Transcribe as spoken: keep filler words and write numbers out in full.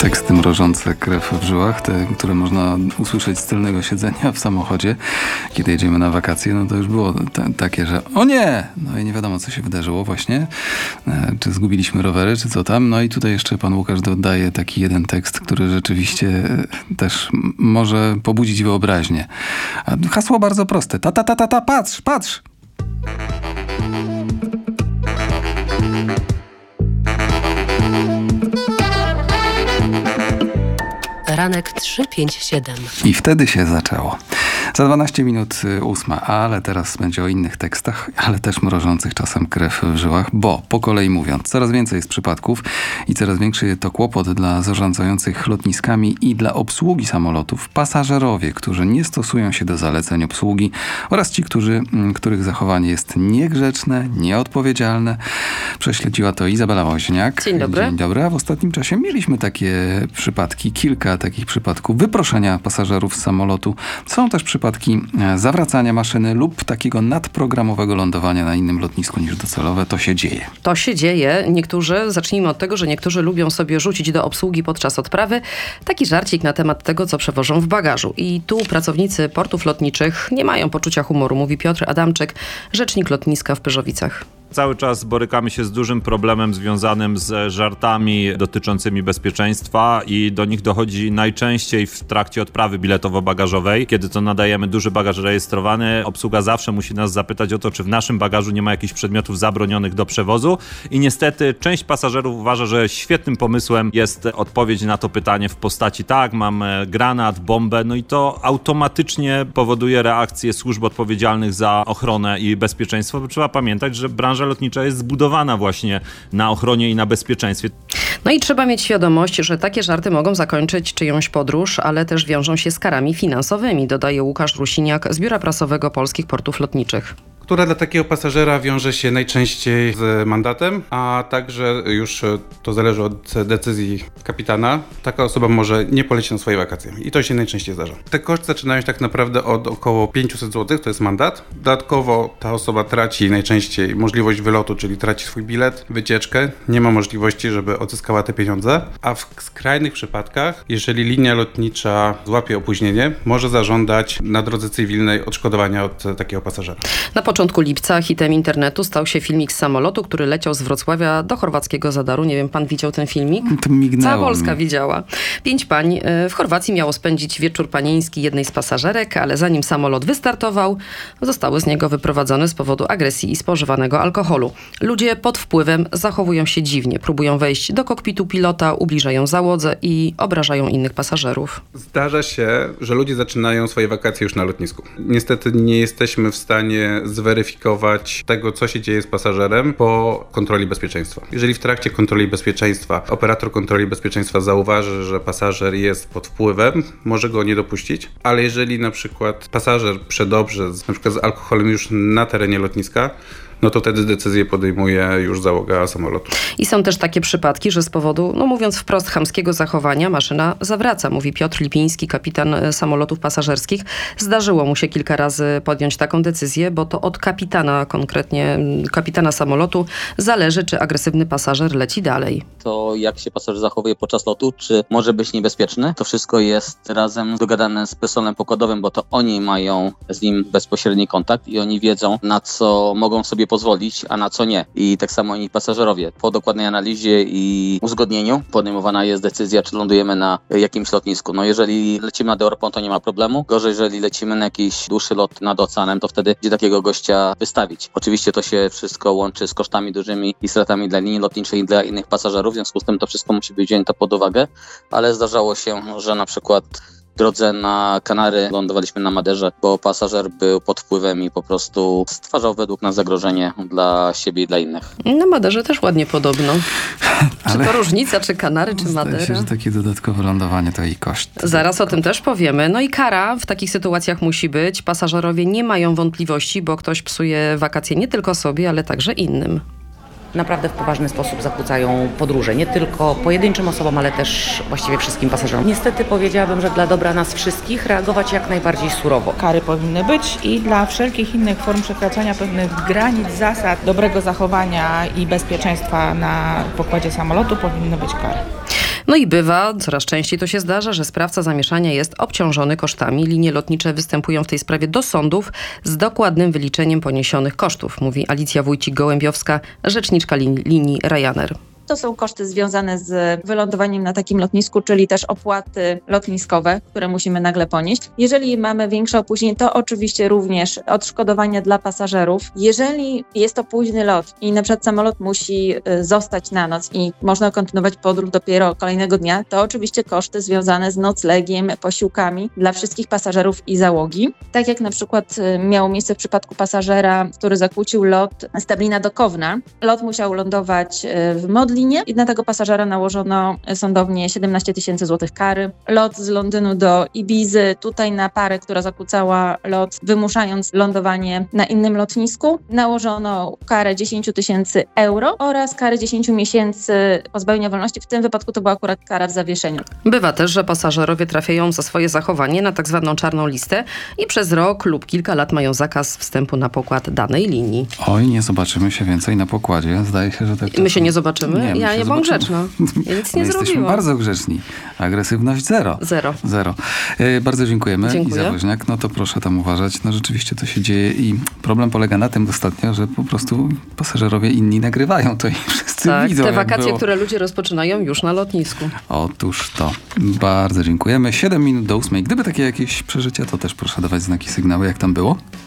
Teksty mrożące krew w żyłach, te, które można usłyszeć z tylnego siedzenia w samochodzie, kiedy jedziemy na wakacje, no to już było te, takie, że o nie! No i nie wiadomo, co się wydarzyło właśnie. E, czy zgubiliśmy rowery, czy co tam. No i tutaj jeszcze pan Łukasz dodaje taki jeden tekst, który rzeczywiście e, też m- może pobudzić wyobraźnię. A hasło bardzo proste. Ta, ta, ta, ta, ta, patrz, patrz! Ranek trzy pięć siedem. I wtedy się zaczęło. Za dwanaście minut ósma, ale teraz będzie o innych tekstach, ale też mrożących czasem krew w żyłach, bo po kolei mówiąc, coraz więcej jest przypadków i coraz większy to kłopot dla zarządzających lotniskami i dla obsługi samolotów. Pasażerowie, którzy nie stosują się do zaleceń obsługi oraz ci, którzy, których zachowanie jest niegrzeczne, nieodpowiedzialne. Prześledziła to Izabela Woźniak. Dzień dobry. Dzień dobry. A w ostatnim czasie mieliśmy takie przypadki, kilka takich przypadków wyproszenia pasażerów z samolotu. Są też przypadki zawracania maszyny lub takiego nadprogramowego lądowania na innym lotnisku niż docelowe. To się dzieje. To się dzieje. Niektórzy, zacznijmy od tego, że niektórzy lubią sobie rzucić do obsługi podczas odprawy taki żarcik na temat tego, co przewożą w bagażu. I tu pracownicy portów lotniczych nie mają poczucia humoru, mówi Piotr Adamczyk, rzecznik lotniska w Pyrzowicach. Cały czas borykamy się z dużym problemem związanym z żartami dotyczącymi bezpieczeństwa i do nich dochodzi najczęściej w trakcie odprawy biletowo-bagażowej. Kiedy to nadajemy duży bagaż rejestrowany, obsługa zawsze musi nas zapytać o to, czy w naszym bagażu nie ma jakichś przedmiotów zabronionych do przewozu i niestety część pasażerów uważa, że świetnym pomysłem jest odpowiedź na to pytanie w postaci tak, mam granat, bombę, no i to automatycznie powoduje reakcję służb odpowiedzialnych za ochronę i bezpieczeństwo, bo trzeba pamiętać, że branża lotnicza jest zbudowana właśnie na ochronie i na bezpieczeństwie. No i trzeba mieć świadomość, że takie żarty mogą zakończyć czyjąś podróż, ale też wiążą się z karami finansowymi, dodaje Łukasz Rusiniak z Biura Prasowego Polskich Portów Lotniczych. Która dla takiego pasażera wiąże się najczęściej z mandatem, a także już to zależy od decyzji kapitana. Taka osoba może nie polecieć na swoje wakacje i to się najczęściej zdarza. Te koszty zaczynają się tak naprawdę od około pięćset złotych, to jest mandat. Dodatkowo ta osoba traci najczęściej możliwość wylotu, czyli traci swój bilet, wycieczkę, nie ma możliwości, żeby odzyskała te pieniądze, a w skrajnych przypadkach, jeżeli linia lotnicza złapie opóźnienie, może zażądać na drodze cywilnej odszkodowania od takiego pasażera. Na początku lipca hitem internetu stał się filmik z samolotu, który leciał z Wrocławia do chorwackiego Zadaru. Nie wiem, pan widział ten filmik? To mignęło. Cała Polska widziała. Pięć pań w Chorwacji miało spędzić wieczór panieński jednej z pasażerek, ale zanim samolot wystartował, zostały z niego wyprowadzone z powodu agresji i spożywanego alkoholu. Ludzie pod wpływem zachowują się dziwnie. Próbują wejść do kokpitu pilota, ubliżają załodze i obrażają innych pasażerów. Zdarza się, że ludzie zaczynają swoje wakacje już na lotnisku. Niestety nie jesteśmy w stanie zweryfikować tego, co się dzieje z pasażerem po kontroli bezpieczeństwa. Jeżeli w trakcie kontroli bezpieczeństwa operator kontroli bezpieczeństwa zauważy, że pasażer jest pod wpływem, może go nie dopuścić, ale jeżeli na przykład pasażer przedobrze, z, na przykład z alkoholem już na terenie lotniska, no to wtedy decyzję podejmuje już załoga samolotu. I są też takie przypadki, że z powodu, no mówiąc wprost, chamskiego zachowania maszyna zawraca, mówi Piotr Lipiński, kapitan samolotów pasażerskich. Zdarzyło mu się kilka razy podjąć taką decyzję, bo to od kapitana, konkretnie kapitana samolotu, zależy, czy agresywny pasażer leci dalej. To jak się pasażer zachowuje podczas lotu, czy może być niebezpieczny, to wszystko jest razem dogadane z personelem pokładowym, bo to oni mają z nim bezpośredni kontakt i oni wiedzą, na co mogą sobie pozwolić, a na co nie. I tak samo i pasażerowie. Po dokładnej analizie i uzgodnieniu podejmowana jest decyzja, czy lądujemy na jakimś lotnisku. No jeżeli lecimy nad Europą, to nie ma problemu. Gorzej, jeżeli lecimy na jakiś dłuższy lot nad oceanem, to wtedy gdzie takiego gościa wystawić. Oczywiście to się wszystko łączy z kosztami dużymi i stratami dla linii lotniczej i dla innych pasażerów, w związku z tym to wszystko musi być wzięte pod uwagę, ale zdarzało się, że na przykład w drodze na Kanary lądowaliśmy na Maderze, bo pasażer był pod wpływem i po prostu stwarzał według nas zagrożenie dla siebie i dla innych. Na Maderze też ładnie podobno. Ale czy to różnica, czy Kanary, czy Madera? Madera? Zdaje się, że takie dodatkowe lądowanie to i koszt. Zaraz o tym też powiemy. No i kara w takich sytuacjach musi być. Pasażerowie nie mają wątpliwości, bo ktoś psuje wakacje nie tylko sobie, ale także innym. Naprawdę w poważny sposób zakłócają podróże. Nie tylko pojedynczym osobom, ale też właściwie wszystkim pasażerom. Niestety powiedziałabym, że dla dobra nas wszystkich reagować jak najbardziej surowo. Kary powinny być i dla wszelkich innych form przekraczania pewnych granic, zasad dobrego zachowania i bezpieczeństwa na pokładzie samolotu powinny być kary. No i bywa, coraz częściej to się zdarza, że sprawca zamieszania jest obciążony kosztami. Linie lotnicze występują w tej sprawie do sądów z dokładnym wyliczeniem poniesionych kosztów, mówi Alicja Wójcik-Gołębiowska, rzeczniczka lin- linii Ryanair. To są koszty związane z wylądowaniem na takim lotnisku, czyli też opłaty lotniskowe, które musimy nagle ponieść. Jeżeli mamy większe opóźnienie, to oczywiście również odszkodowania dla pasażerów. Jeżeli jest to późny lot i na przykład samolot musi zostać na noc i można kontynuować podróż dopiero kolejnego dnia, to oczywiście koszty związane z noclegiem, posiłkami dla wszystkich pasażerów i załogi. Tak jak na przykład miało miejsce w przypadku pasażera, który zakłócił lot z Dublina do Kowna. Lot musiał lądować w Modlinie i na tego pasażera nałożono sądownie siedemnaście tysięcy złotych kary. Lot z Londynu do Ibizy, tutaj na parę, która zakłócała lot, wymuszając lądowanie na innym lotnisku, nałożono karę dziesięć tysięcy euro oraz karę dziesięć miesięcy pozbawienia wolności. W tym wypadku to była akurat kara w zawieszeniu. Bywa też, że pasażerowie trafiają za swoje zachowanie na tak zwaną czarną listę i przez rok lub kilka lat mają zakaz wstępu na pokład danej linii. Oj, nie zobaczymy się więcej na pokładzie. Zdaje się, że tak. My się nie zobaczymy? Nie, my ja się nie byłam zobaczymy. grzeczna. Ja nic My nie jesteśmy zrobiłam. bardzo grzeczni. Agresywność zero. Zero. Zero. E, bardzo dziękujemy. Dziękuję. Iza Woźniak, no to proszę tam uważać. No rzeczywiście to się dzieje i problem polega na tym ostatnio, że po prostu pasażerowie inni nagrywają to i wszyscy Tak, widzą, te jak wakacje, było. które ludzie rozpoczynają już na lotnisku. Otóż to. Bardzo dziękujemy. siedem minut do ósmej. Gdyby takie jakieś przeżycia, to też proszę dawać znaki, sygnały, jak tam było.